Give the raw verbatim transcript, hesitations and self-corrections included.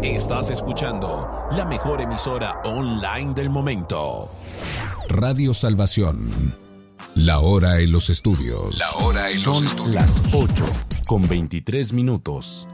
Estás escuchando la mejor emisora online del momento. Radio Salvación. La hora en los estudios. La hora en Son los estudios. las ocho con veintitrés minutos.